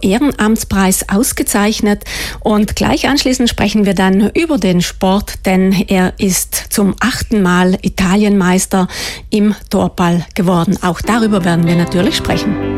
Ehrenamtspreis ausgezeichnet. Und gleich anschließend sprechen wir dann über den Sport, denn er ist zum 8. Mal Italienmeister im Torball geworden. Auch darüber werden wir natürlich sprechen.